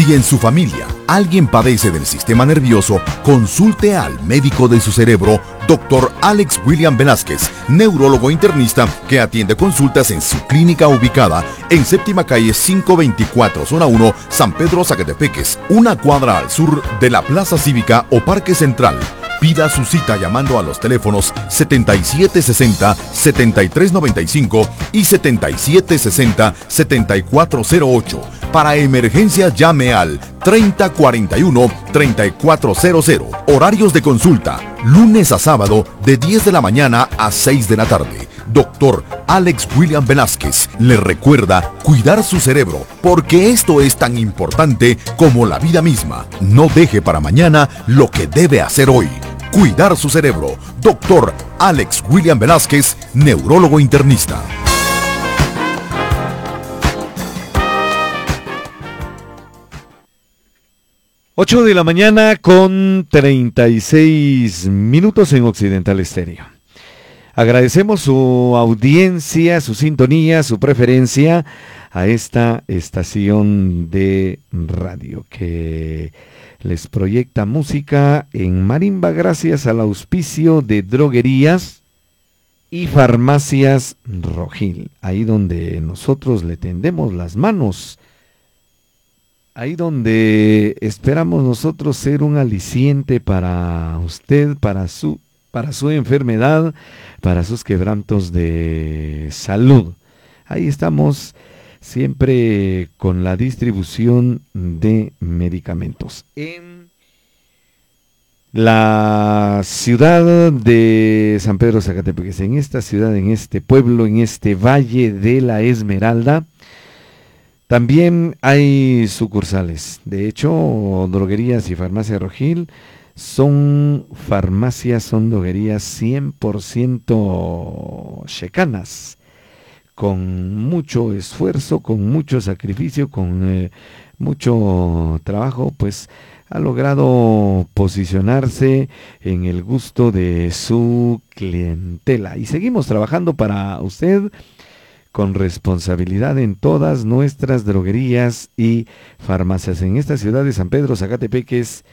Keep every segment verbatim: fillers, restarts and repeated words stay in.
Si en su familia alguien padece del sistema nervioso, consulte al médico de su cerebro, doctor Alex William Velázquez, neurólogo internista que atiende consultas en su clínica ubicada en séptima calle quinientos veinticuatro, zona uno, San Pedro Zacatepeques, una cuadra al sur de la Plaza Cívica o Parque Central. Pida su cita llamando a los teléfonos setenta y siete sesenta, setenta y tres noventa y cinco y setenta y siete sesenta, setenta y cuatro cero ocho. Para emergencias llame al treinta cuarenta y uno, treinta y cuatro cero cero. Horarios de consulta, lunes a sábado de diez de la mañana a seis de la tarde. Doctor Alex William Velázquez le recuerda cuidar su cerebro, porque esto es tan importante como la vida misma. No deje para mañana lo que debe hacer hoy. Cuidar su cerebro. Doctor Alex William Velázquez, neurólogo internista. ocho de la mañana con treinta y seis minutos en Occidental Estéreo. Agradecemos su audiencia, su sintonía, su preferencia a esta estación de radio que les proyecta música en marimba gracias al auspicio de Droguerías y Farmacias Rogil, ahí donde nosotros le tendemos las manos, ahí donde esperamos nosotros ser un aliciente para usted, para su, para su enfermedad, para sus quebrantos de salud. Ahí estamos siempre con la distribución de medicamentos. En la ciudad de San Pedro Zacatepeques, en esta ciudad, en este pueblo, en este Valle de la Esmeralda, también hay sucursales. De hecho, Droguerías y Farmacia Rogil son farmacias, son droguerías cien por ciento checanas, con mucho esfuerzo, con mucho sacrificio, con eh, mucho trabajo, pues ha logrado posicionarse en el gusto de su clientela. Y seguimos trabajando para usted con responsabilidad en todas nuestras droguerías y farmacias. En esta ciudad de San Pedro Zacatepeques,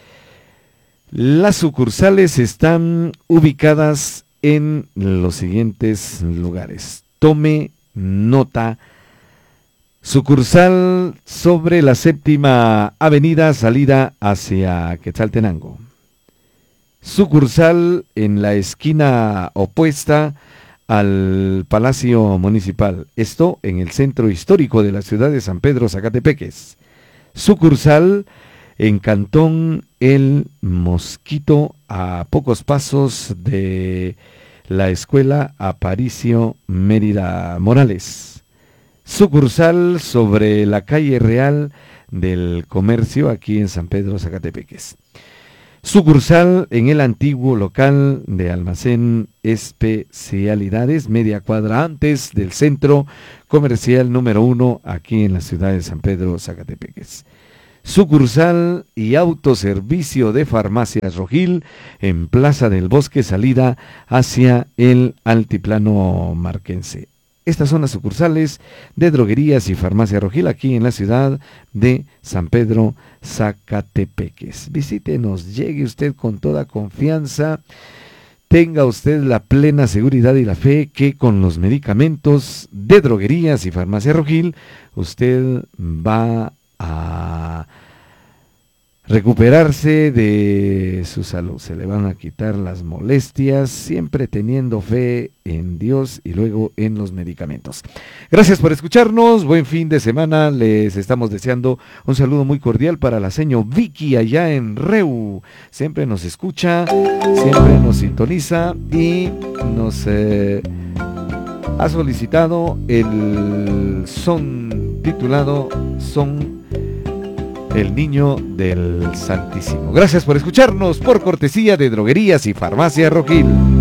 las sucursales están ubicadas en los siguientes lugares. Tome nota. Sucursal sobre la séptima avenida, salida hacia Quetzaltenango. Sucursal en la esquina opuesta al Palacio Municipal, esto en el centro histórico de la ciudad de San Pedro Zacatepeques. Sucursal en Cantón El Mosquito, a pocos pasos de la Escuela Aparicio Mérida Morales. Sucursal sobre la calle Real del Comercio, aquí en San Pedro Zacatepeques. Sucursal en el antiguo local de Almacén Especialidades, media cuadra antes del centro comercial número uno, aquí en la ciudad de San Pedro Zacatepeques. Sucursal y autoservicio de Farmacias Rogil en Plaza del Bosque, salida hacia el altiplano marquense. Estas son las sucursales de Droguerías y Farmacia Rogil aquí en la ciudad de San Pedro Zacatepeques. Visítenos, llegue usted con toda confianza, tenga usted la plena seguridad y la fe que con los medicamentos de Droguerías y Farmacia Rogil usted va a recuperarse de su salud. Se le van a quitar las molestias, siempre teniendo fe en Dios y luego en los medicamentos. Gracias por escucharnos, buen fin de semana, les estamos deseando un saludo muy cordial para la señora Vicky allá en Reu. Siempre nos escucha, siempre nos sintoniza y nos eh, ha solicitado el son titulado Son El Niño del Santísimo. Gracias por escucharnos por cortesía de Droguerías y Farmacia Rogil.